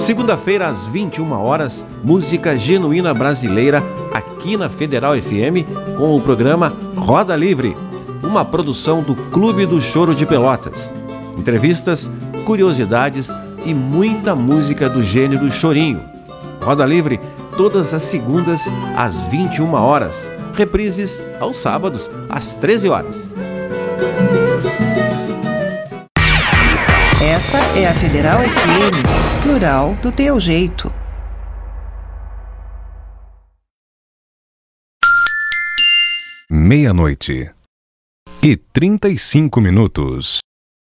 Segunda-feira, às 21 horas, música genuína brasileira aqui na Federal FM com o programa Roda Livre, uma produção do Clube do Choro de Pelotas. Entrevistas, curiosidades e muita música do gênero chorinho. Roda Livre todas as segundas às 21 horas. Reprises aos sábados às 13 horas. Essa é a Federal FM, plural do teu jeito. Meia-noite e 35 minutos.